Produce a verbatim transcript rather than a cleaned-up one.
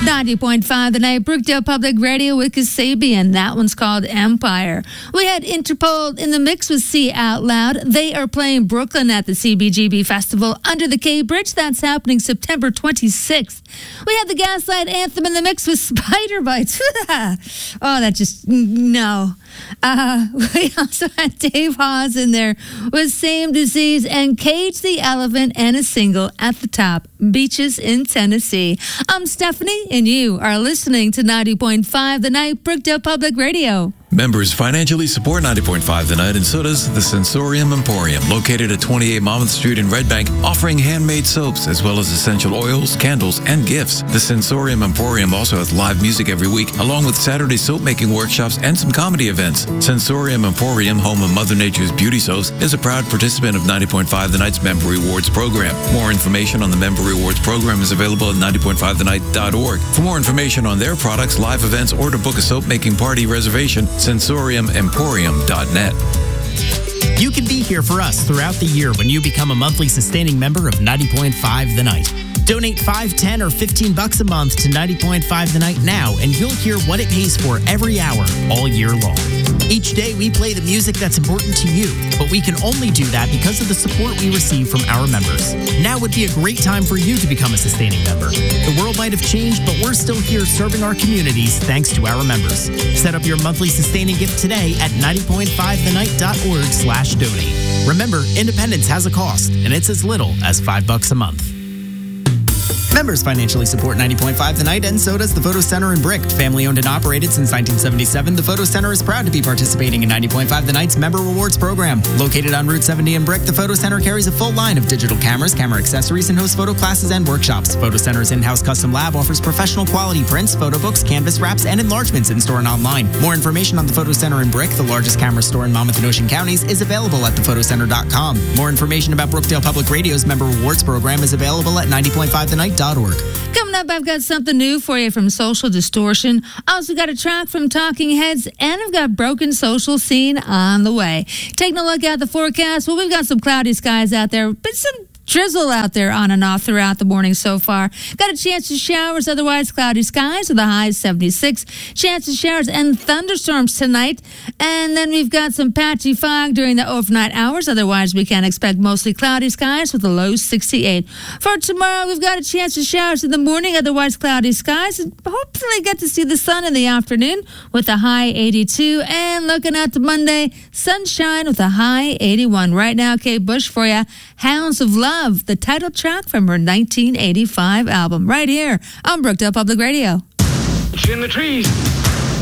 ninety point five The Night, Brookdale Public Radio with Kasabian. That one's called Empire. We had Interpol in the mix with See Out Loud. They are playing Brooklyn at the C B G B Festival under the K Bridge. That's happening September twenty-sixth. We had the Gaslight Anthem in the mix with Spider Bites. Oh, that just, no. Uh, we also had Dave Hawes in there with Same Disease and Cage the Elephant and a single at the top, Beaches in Tennessee. I'm Stephanie, and you are listening to ninety point five The Night, Brookdale Public Radio. Members financially support ninety point five The Night, and so does the Sensorium Emporium, located at twenty-eight Monmouth Street in Red Bank, offering handmade soaps as well as essential oils, candles, and gifts. The Sensorium Emporium also has live music every week, along with Saturday soap-making workshops and some comedy events. Sensorium Emporium, home of Mother Nature's beauty soaps, is a proud participant of ninety point five The Night's Member Rewards program. More information on the Member Rewards program is available at ninety point five the night dot org. For more information on their products, live events, or to book a soap-making party reservation, sensorium emporium dot net. You can be here for us throughout the year when you become a monthly sustaining member of ninety point five The Night. Donate five, ten, or fifteen bucks a month to ninety point five The Night now, and you'll hear what it pays for every hour, all year long. Each day, we play the music that's important to you, but we can only do that because of the support we receive from our members. Now would be a great time for you to become a sustaining member. The world might have changed, but we're still here serving our communities thanks to our members. Set up your monthly sustaining gift today at ninety point five the night dot org slash donate. Remember, independence has a cost, and it's as little as five bucks a month. Members financially support ninety point five The Night, and so does the Photo Center in Brick. Family owned and operated since nineteen seventy-seven, the Photo Center is proud to be participating in ninety point five The Night's Member Rewards program. Located on Route seventy in Brick, the Photo Center carries a full line of digital cameras, camera accessories, and hosts photo classes and workshops. Photo Center's in-house custom lab offers professional quality prints, photo books, canvas wraps, and enlargements in-store and online. More information on the Photo Center in Brick, the largest camera store in Monmouth and Ocean counties, is available at the photo center dot com. More information about Brookdale Public Radio's Member Rewards program is available at ninety point five the night dot org. Coming up, I've got something new for you from Social Distortion. Also got a track from Talking Heads, and I've got Broken Social Scene on the way. Taking a look at the forecast, well, we've got some cloudy skies out there, but some drizzle out there on and off throughout the morning so far. Got a chance of showers, otherwise cloudy skies with a high seventy-six. Chance of showers and thunderstorms tonight. And then we've got some patchy fog during the overnight hours. Otherwise, we can expect mostly cloudy skies with a low sixty-eight. For tomorrow, we've got a chance of showers in the morning, otherwise cloudy skies. And hopefully get to see the sun in the afternoon with a high eighty-two. And looking at the Monday, sunshine with a high eighty-one. Right now, Kate Bush for you. Hounds of Love, the title track from her nineteen eighty-five album, right here on Brookdale Public Radio. It's in the trees.